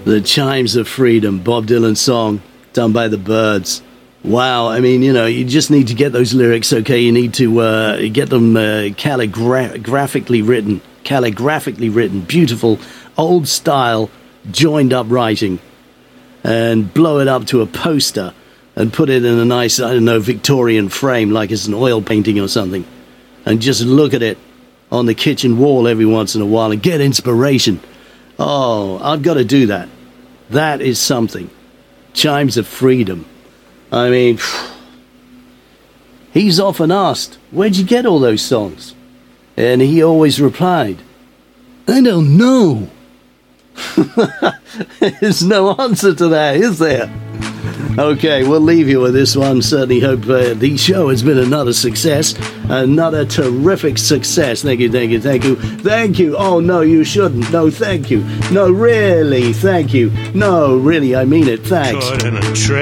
The Chimes of Freedom, Bob Dylan song, done by the Byrds. Wow, I mean, you just need to get those lyrics, okay? You need to get them calligraphically written, beautiful, old-style, joined-up writing, and blow it up to a poster and put it in a nice, Victorian frame, like it's an oil painting or something, and just look at it on the kitchen wall every once in a while and get inspiration. Oh, I've got to do that. That is something. Chimes of Freedom. I mean, he's often asked, where'd you get all those songs? And he always replied, I don't know. There's no answer to that, is there? Okay, we'll leave you with this one. Certainly hope the show has been another success. Another terrific success. Thank you. Thank you. Oh, no, you shouldn't. No, thank you. No, really, thank you. No, really, I mean it. Thanks.